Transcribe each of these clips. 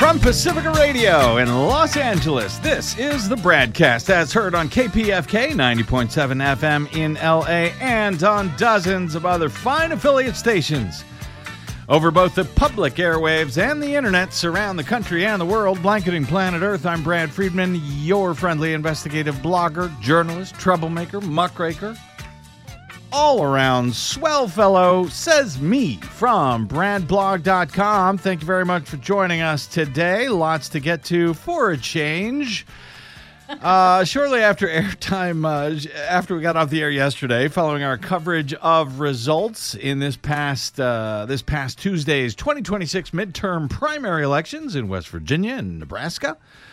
From Pacifica Radio in Los Angeles, this is the BradCast, as heard on KPFK 90.7 FM in LA and on dozens of other fine affiliate stations over both the public airwaves and the internet around the country and the world, blanketing planet Earth. I'm Brad Friedman, your friendly investigative blogger, journalist, troublemaker, muckraker, all-around swell fellow, says me, from bradblog.com. Thank you very much for joining us today. Lots to get to for a change. Shortly after airtime, after we got off the air yesterday, following our coverage of results in this past Tuesday's 2026 midterm primary elections in West Virginia and Nebraska,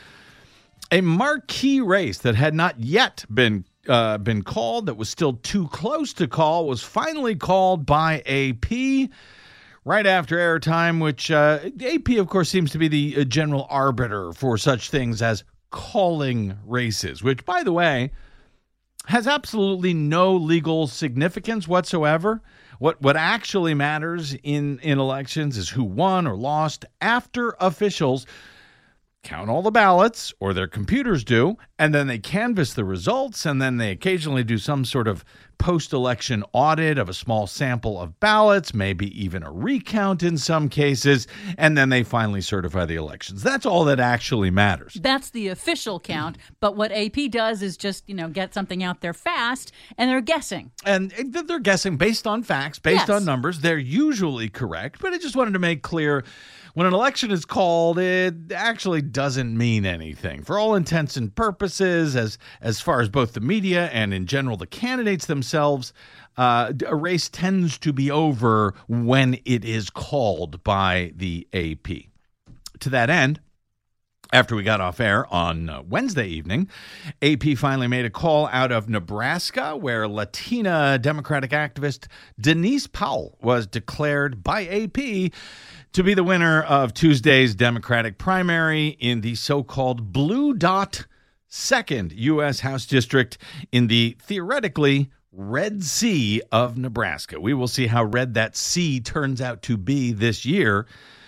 a marquee race that had not yet been called, that was still too close to call, was finally called by AP right after airtime, which AP, of course, seems to be the general arbiter for such things as calling races, which, by the way, has absolutely no legal significance whatsoever. What actually matters in elections is who won or lost after officials count all the ballots, or their computers do, and then they canvass the results, and then they occasionally do some sort of post-election audit of a small sample of ballots, maybe even a recount in some cases, and then they finally certify the elections. That's all that actually matters. That's the official count, but what AP does is just, get something out there fast, and they're guessing. And they're guessing based on facts, based on numbers. They're usually correct, but I just wanted to make clear, when an election is called, it actually doesn't mean anything. For all intents and purposes, as far as both the media and in general the candidates themselves, a race tends to be over when it is called by the AP. To that end, after we got off air on Wednesday evening, AP finally made a call out of Nebraska, where Latina Democratic activist Denise Powell was declared by AP to be the winner of Tuesday's Democratic primary in the so-called Blue Dot 2nd U.S. House District in the theoretically Red Sea of Nebraska. We will see how red that sea turns out to be this year.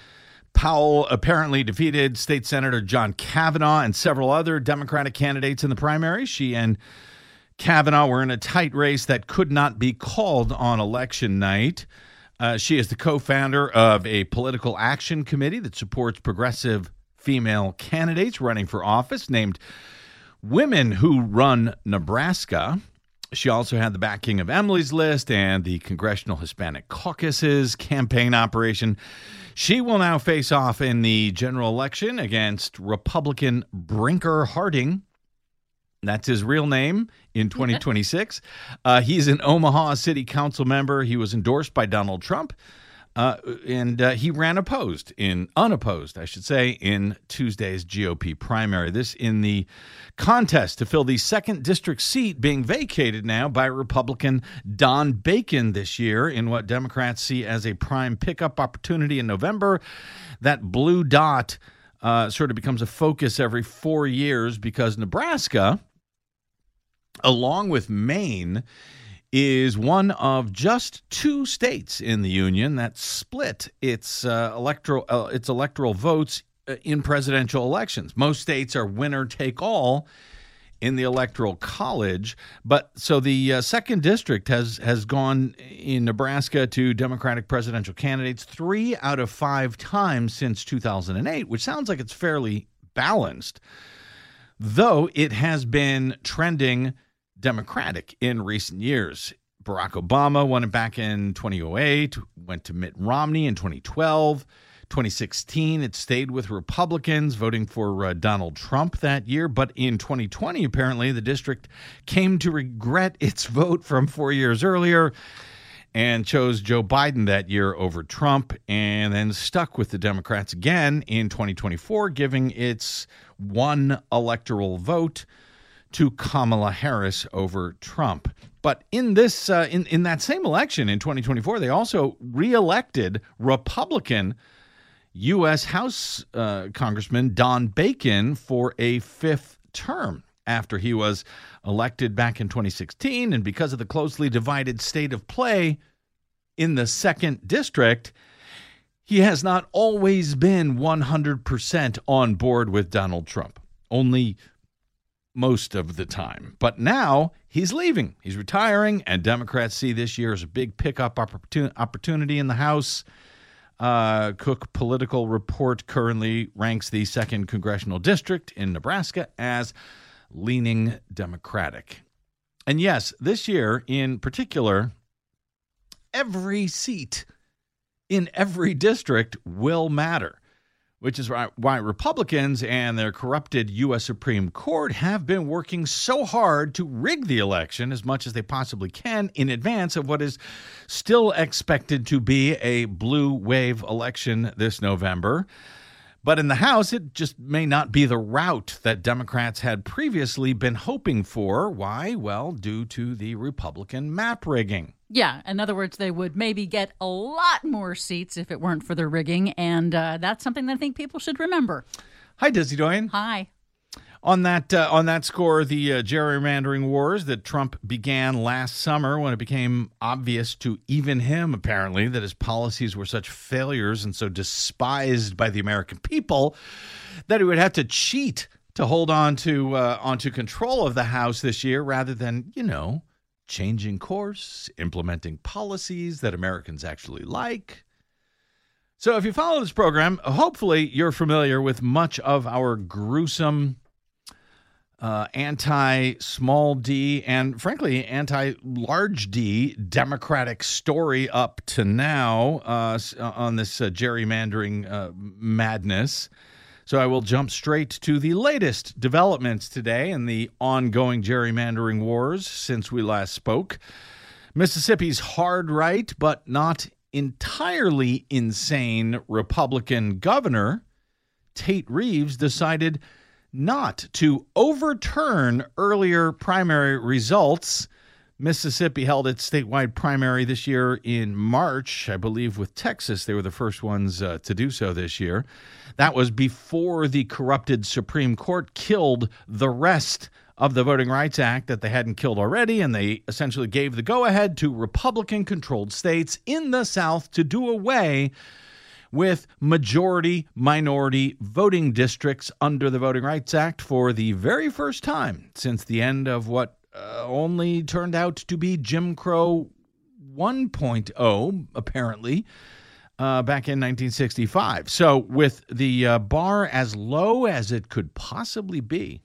Powell apparently defeated State Senator John Kavanaugh and several other Democratic candidates in the primary. She and Kavanaugh were in a tight race that could not be called on election night. She is the co-founder of a political action committee that supports progressive female candidates running for office named Women Who Run Nebraska. She also had the backing of Emily's List and the Congressional Hispanic Caucus's campaign operation. She will now face off in the general election against Republican Brinker Harding. That's his real name in 2026. He's an Omaha City Council member. He was endorsed by Donald Trump, and he ran unopposed in Tuesday's GOP primary. This in the contest to fill the 2nd district seat being vacated now by Republican Don Bacon this year in what Democrats see as a prime pickup opportunity in November. That blue dot sort of becomes a focus every 4 years because Nebraska, along with Maine, is one of just 2 states in the union that split its electoral votes in presidential elections. Most states are winner-take-all in the Electoral College, but so the 2nd District has gone in Nebraska to Democratic presidential candidates 3 out of 5 times since 2008, which sounds like it's fairly balanced, though it has been trending Democratic in recent years. Barack Obama won it back in 2008, went to Mitt Romney in 2012. 2016, it stayed with Republicans, voting for Donald Trump that year. But in 2020, apparently, the district came to regret its vote from 4 years earlier and chose Joe Biden that year over Trump, and then stuck with the Democrats again in 2024, giving its one electoral vote to Kamala Harris over Trump. But in this, in that same election in 2024, they also reelected Republican U.S. House Congressman Don Bacon for a 5th term after he was elected back in 2016. And because of the closely divided state of play in the 2nd district, he has not always been 100% on board with Donald Trump, only most of the time. But now he's leaving. He's retiring, and Democrats see this year as a big pickup opportunity in the House. Cook Political Report currently ranks the 2nd Congressional District in Nebraska as leaning Democratic. And yes, this year in particular, every seat in every district will matter, which is why Republicans and their corrupted U.S. Supreme Court have been working so hard to rig the election as much as they possibly can in advance of what is still expected to be a blue wave election this November. But in the House, it just may not be the route that Democrats had previously been hoping for. Why? Well, due to the Republican map rigging. Yeah, in other words, they would maybe get a lot more seats if it weren't for the rigging, and that's something that I think people should remember. Hi, Dizzy Doyen. Hi. On that score, the gerrymandering wars that Trump began last summer when it became obvious to even him, apparently, that his policies were such failures and so despised by the American people that he would have to cheat to hold on to onto control of the House this year rather than, changing course, implementing policies that Americans actually like. So if you follow this program, hopefully you're familiar with much of our gruesome anti-small d and, frankly, anti-large d Democratic story up to now on this gerrymandering madness. So I will jump straight to the latest developments today in the ongoing gerrymandering wars since we last spoke. Mississippi's hard right, but not entirely insane Republican governor, Tate Reeves, decided not to overturn earlier primary results. Mississippi held its statewide primary this year in March, I believe, with Texas. They were the first ones to do so this year. That was before the corrupted Supreme Court killed the rest of the Voting Rights Act that they hadn't killed already, and they essentially gave the go-ahead to Republican-controlled states in the South to do away with majority-minority voting districts under the Voting Rights Act for the very first time since the end of what only turned out to be Jim Crow 1.0, apparently, back in 1965. So with the bar as low as it could possibly be,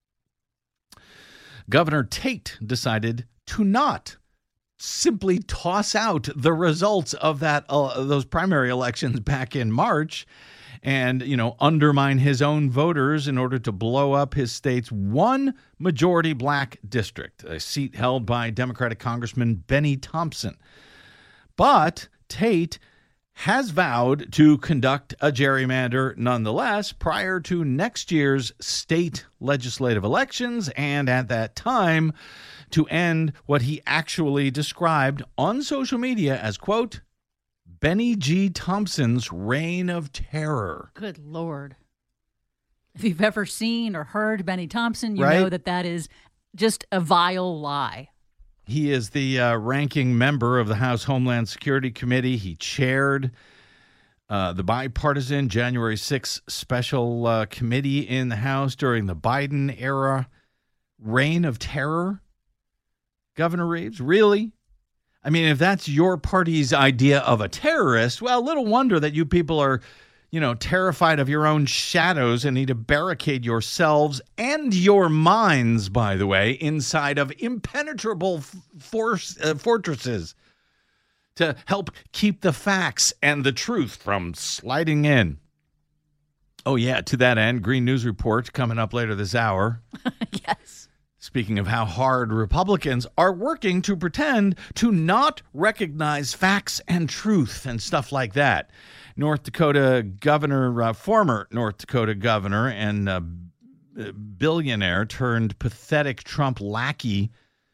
Governor Tate decided to not simply toss out the results of those primary elections back in March and, undermine his own voters in order to blow up his state's one majority black district, a seat held by Democratic Congressman Benny Thompson. But Tate has vowed to conduct a gerrymander nonetheless prior to next year's state legislative elections, and at that time to end what he actually described on social media as, quote, Benny G. Thompson's reign of terror. Good Lord. If you've ever seen or heard Benny Thompson, you Right? know that is just a vile lie. He is the ranking member of the House Homeland Security Committee. He chaired the bipartisan January 6th special committee in the House during the Biden era. Reign of terror? Governor Reeves, really? I mean, if that's your party's idea of a terrorist, well, little wonder that you people are, terrified of your own shadows and need to barricade yourselves and your minds, by the way, inside of impenetrable fortresses to help keep the facts and the truth from sliding in. Oh, yeah, to that end, Green News Report coming up later this hour. Yes. Speaking of how hard Republicans are working to pretend to not recognize facts and truth and stuff like that. North Dakota governor, former North Dakota governor and billionaire turned pathetic Trump lackey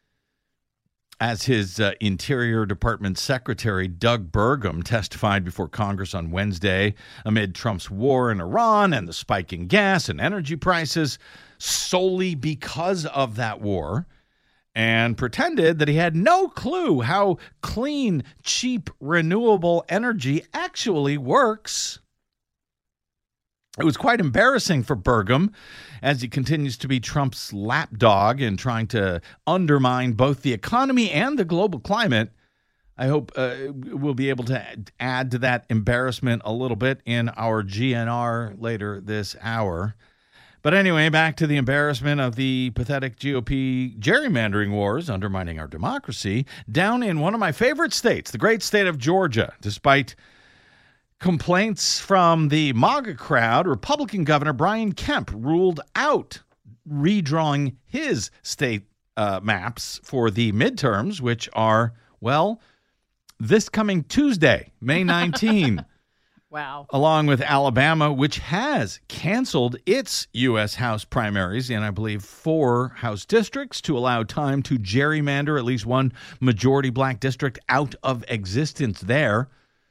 as his Interior Department Secretary, Doug Burgum, testified before Congress on Wednesday amid Trump's war in Iran and the spike in gas and energy prices. Solely because of that war and pretended that he had no clue how clean, cheap, renewable energy actually works. It was quite embarrassing for Burgum, as he continues to be Trump's lapdog in trying to undermine both the economy and the global climate. I hope we'll be able to add to that embarrassment a little bit in our GNR later this hour. But anyway, back to the embarrassment of the pathetic GOP gerrymandering wars undermining our democracy down in one of my favorite states, the great state of Georgia. Despite complaints from the MAGA crowd, Republican Governor Brian Kemp ruled out redrawing his state maps for the midterms, which are, well, this coming Tuesday, May 19. Wow. Along with Alabama, which has canceled its U.S. House primaries in, I believe, 4 House districts to allow time to gerrymander at least one majority black district out of existence there.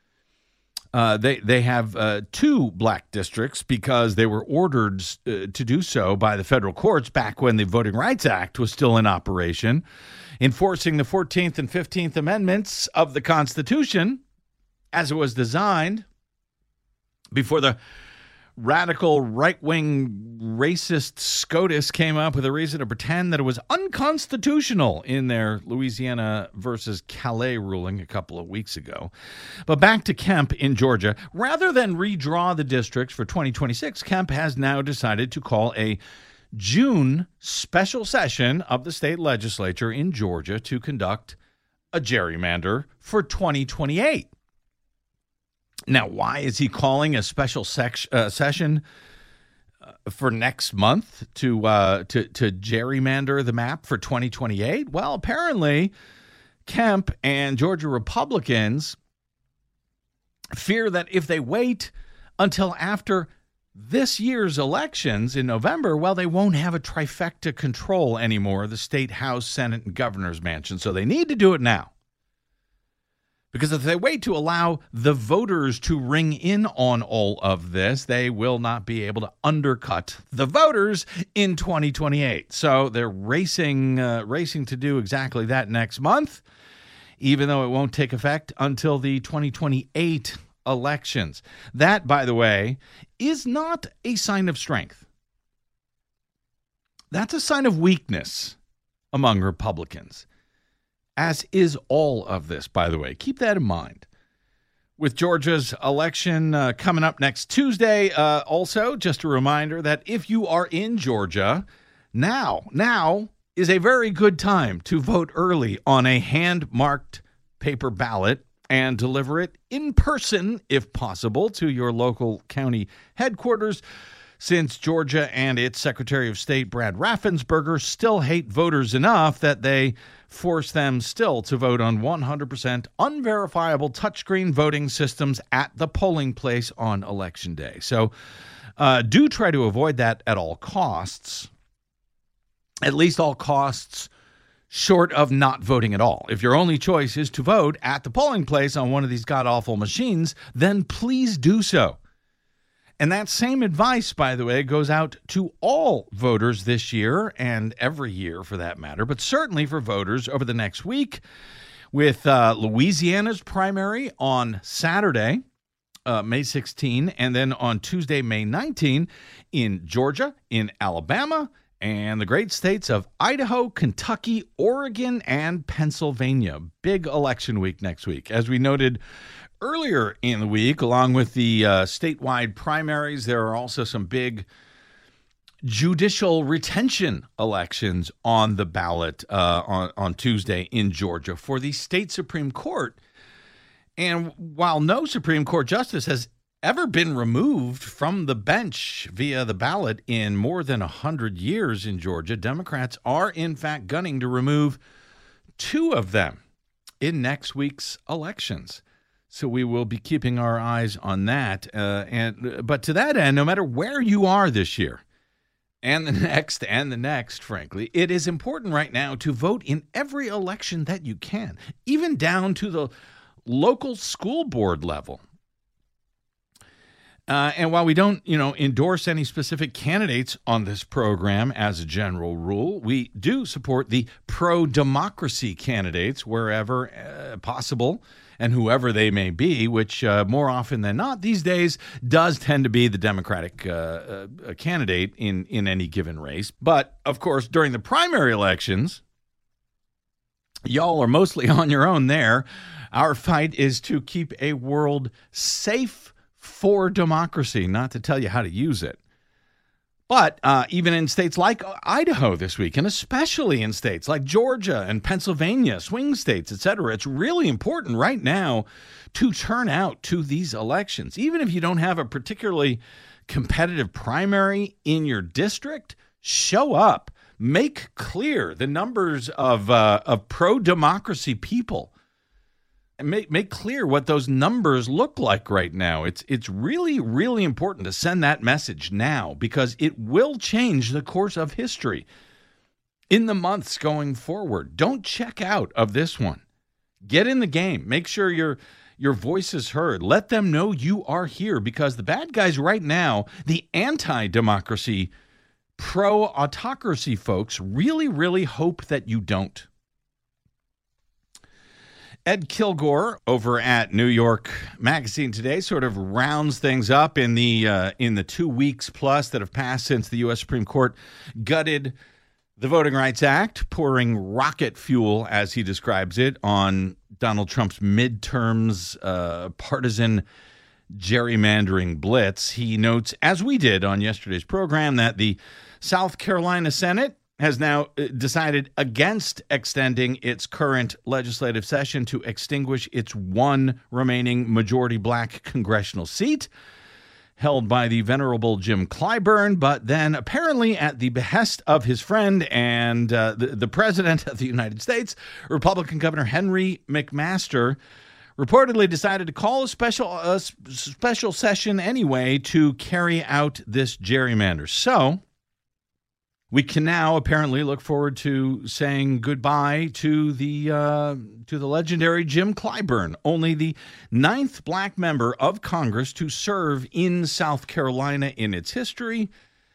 They have 2 black districts because they were ordered to do so by the federal courts back when the Voting Rights Act was still in operation, enforcing the 14th and 15th Amendments of the Constitution as it was designed before the radical right-wing racist SCOTUS came up with a reason to pretend that it was unconstitutional in their Louisiana versus Calais ruling a couple of weeks ago. But back to Kemp in Georgia. Rather than redraw the districts for 2026, Kemp has now decided to call a June special session of the state legislature in Georgia to conduct a gerrymander for 2028. Now, why is he calling a special session for next month to gerrymander the map for 2028? Well, apparently, Kemp and Georgia Republicans fear that if they wait until after this year's elections in November, well, they won't have a trifecta control anymore, the state, House, Senate, and governor's mansion. So they need to do it now. Because if they wait to allow the voters to ring in on all of this, they will not be able to undercut the voters in 2028. So they're racing to do exactly that next month, even though it won't take effect until the 2028 elections. That, by the way, is not a sign of strength. That's a sign of weakness among Republicans. As is all of this, by the way. Keep that in mind. With Georgia's election coming up next Tuesday, also, just a reminder that if you are in Georgia, now is a very good time to vote early on a hand-marked paper ballot and deliver it in person, if possible, to your local county headquarters, since Georgia and its Secretary of State, Brad Raffensperger, still hate voters enough that they force them still to vote on 100% unverifiable touchscreen voting systems at the polling place on Election Day. So do try to avoid that at all costs, at least all costs short of not voting at all. If your only choice is to vote at the polling place on one of these god-awful machines, then please do so. And that same advice, by the way, goes out to all voters this year and every year for that matter, but certainly for voters over the next week with Louisiana's primary on Saturday, May 16, and then on Tuesday, May 19, in Georgia, in Alabama, and the great states of Idaho, Kentucky, Oregon, and Pennsylvania. Big election week next week. As we noted earlier in the week, along with the statewide primaries, there are also some big judicial retention elections on the ballot on Tuesday in Georgia for the state Supreme Court. And while no Supreme Court justice has ever been removed from the bench via the ballot in more than 100 years in Georgia, Democrats are in fact gunning to remove 2 of them in next week's elections. So we will be keeping our eyes on that. But to that end, no matter where you are this year, and the next, frankly, it is important right now to vote in every election that you can, even down to the local school board level. And while we don't, endorse any specific candidates on this program as a general rule, we do support the pro-democracy candidates wherever possible and whoever they may be, which more often than not these days does tend to be the Democratic candidate in any given race. But, of course, during the primary elections, y'all are mostly on your own there. Our fight is to keep a world safe for democracy, not to tell you how to use it. But even in states like Idaho this week, and especially in states like Georgia and Pennsylvania, swing states, etc., it's really important right now to turn out to these elections. Even if you don't have a particularly competitive primary in your district, show up. Make clear the numbers of pro-democracy people. And make clear what those numbers look like right now. It's really, really important to send that message now because it will change the course of history in the months going forward. Don't check out of this one. Get in the game. Make sure your voice is heard. Let them know you are here because the bad guys right now, the anti-democracy, pro-autocracy folks, really, really hope that you don't. Ed Kilgore over at New York Magazine today sort of rounds things up in the 2 weeks plus that have passed since the U.S. Supreme Court gutted the Voting Rights Act, pouring rocket fuel, as he describes it, on Donald Trump's midterms partisan gerrymandering blitz. He notes, as we did on yesterday's program, that the South Carolina Senate has now decided against extending its current legislative session to extinguish its one remaining majority black congressional seat held by the venerable Jim Clyburn, but then apparently at the behest of his friend and the President of the United States, Republican Governor Henry McMaster, reportedly decided to call a special session anyway to carry out this gerrymander. So we can now apparently look forward to saying goodbye to the legendary Jim Clyburn, only the 9th black member of Congress to serve in South Carolina in its history,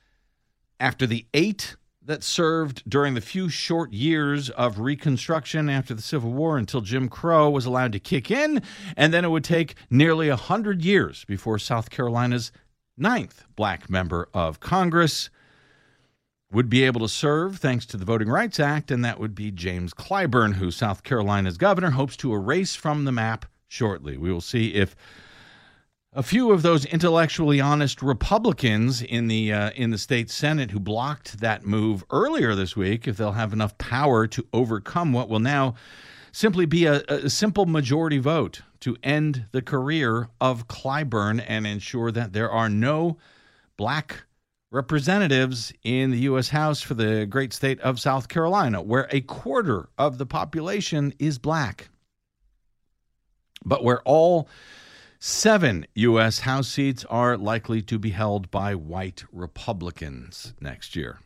after the 8 that served during the few short years of Reconstruction after the Civil War until Jim Crow was allowed to kick in, and then it would take nearly 100 years before South Carolina's 9th black member of Congress would be able to serve thanks to the Voting Rights Act, and that would be James Clyburn, who South Carolina's governor hopes to erase from the map shortly. We will see if a few of those intellectually honest Republicans in the state Senate who blocked that move earlier this week, if they'll have enough power to overcome what will now simply be a simple majority vote to end the career of Clyburn and ensure that there are no black representatives in the U.S. House for the great state of South Carolina, where a quarter of the population is black, but where all 7 U.S. House seats are likely to be held by white Republicans next year.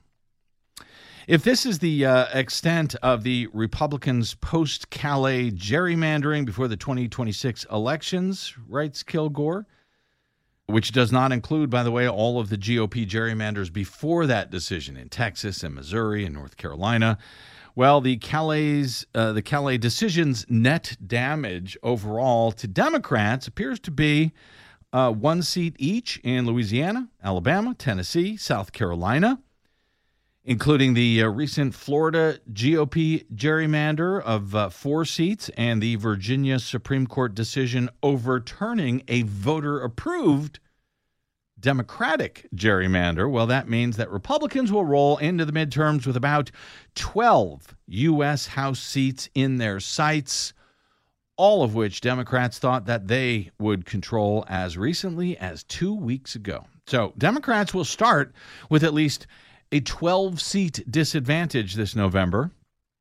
If this is the extent of the Republicans' post-Calais gerrymandering before the 2026 elections, writes Kilgore, which does not include, by the way, all of the GOP gerrymanders before that decision in Texas and Missouri and North Carolina. Well, the Calais decision's net damage overall to Democrats appears to be 1 seat each in Louisiana, Alabama, Tennessee, South Carolina, including the recent Florida GOP gerrymander of 4 seats and the Virginia Supreme Court decision overturning a voter-approved Democratic gerrymander. Well, that means that Republicans will roll into the midterms with about 12 U.S. House seats in their sights, all of which Democrats thought that they would control as recently as 2 weeks ago. So Democrats will start with at least a 12-seat disadvantage this November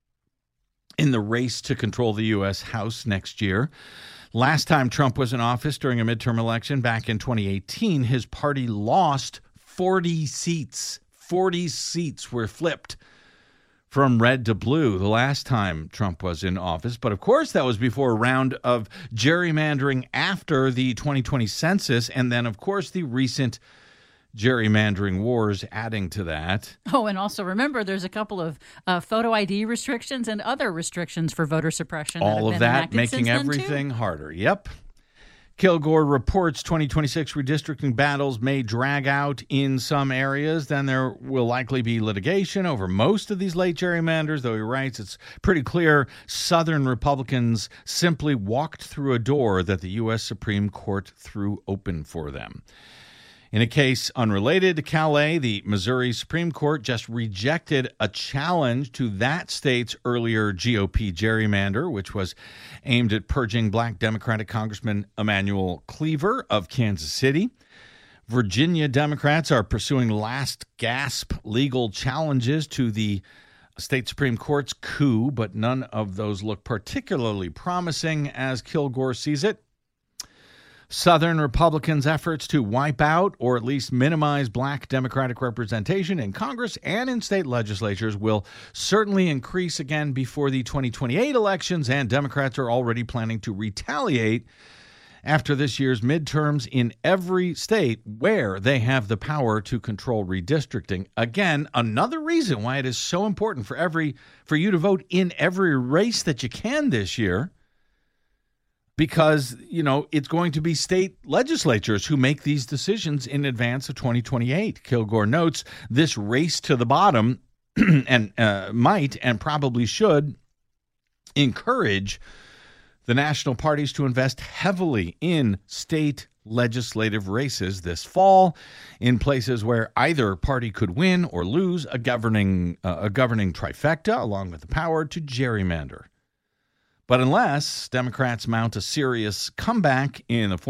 in the race to control the U.S. House next year. Last time Trump was in office during a midterm election back in 2018, his party lost 40 seats. 40 seats were flipped from red to blue the last time Trump was in office. But of course, that was before a round of gerrymandering after the 2020 census. And then, of course, the recent gerrymandering wars adding to that. Oh, and also remember, there's a couple of photo ID restrictions and other restrictions for voter suppression. All of that making everything harder. Yep. Kilgore reports 2026 redistricting battles may drag out in some areas. Then there will likely be litigation over most of these late gerrymanders, though he writes it's pretty clear Southern Republicans simply walked through a door that the U.S. Supreme Court threw open for them. In a case unrelated to Calais, the Missouri Supreme Court just rejected a challenge to that state's earlier GOP gerrymander, which was aimed at purging black Democratic Congressman Emanuel Cleaver of Kansas City. Virginia Democrats are pursuing last-gasp legal challenges to the state Supreme Court's coup, but none of those look particularly promising as Kilgore sees it. Southern Republicans' efforts to wipe out or at least minimize black Democratic representation in Congress and in state legislatures will certainly increase again before the 2028 elections, and Democrats are already planning to retaliate after this year's midterms in every state where they have the power to control redistricting. Again, another reason why it is so important for you to vote in every race that you can this year. Because, it's going to be state legislatures who make these decisions in advance of 2028. Kilgore notes this race to the bottom and might and probably should encourage the national parties to invest heavily in state legislative races this fall in places where either party could win or lose a governing trifecta along with the power to gerrymander. But unless Democrats mount a serious comeback in the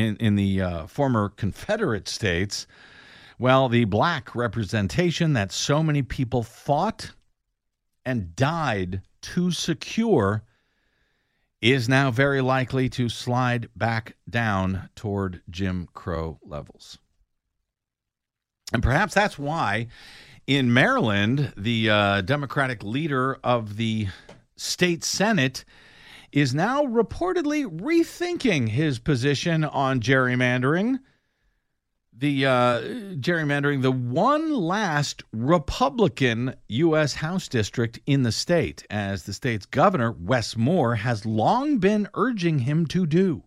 former Confederate states, well, the black representation that so many people fought and died to secure is now very likely to slide back down toward Jim Crow levels. And perhaps that's why in Maryland, the Democratic leader of the state Senate is now reportedly rethinking his position on gerrymandering. The one last Republican U.S. House district in the state, as the state's governor, Wes Moore, has long been urging him to do.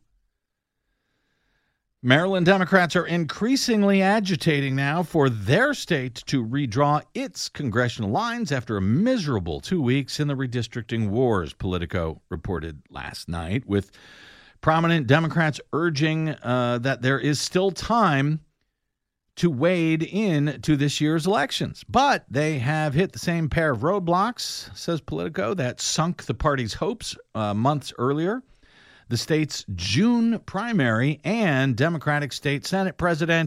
Maryland Democrats are increasingly agitating now for their state to redraw its congressional lines after a miserable 2 weeks in the redistricting wars, Politico reported last night, with prominent Democrats urging that there is still time to wade in to this year's elections. But they have hit the same pair of roadblocks, says Politico, that sunk the party's hopes months earlier. The state's June primary and Democratic State Senate President